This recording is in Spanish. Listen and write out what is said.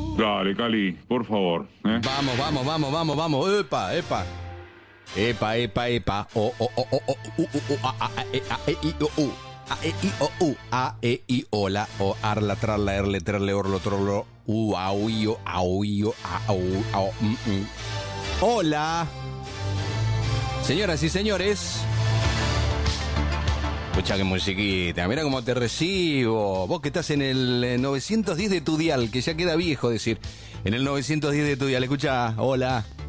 Dale, Cali, por favor. Vamos. Epa, epa. Epa. A, E, I, O, U. A, E, I, O, la, O, arla, trarla, erle, trerle, orlo, trollo, U, au, io, au. Hola. Señoras y señores. Escucha qué musiquita, mira cómo te recibo. Vos que estás en el 910 de tu dial, que ya queda viejo decir. En el 910 de tu dial, escucha, hola.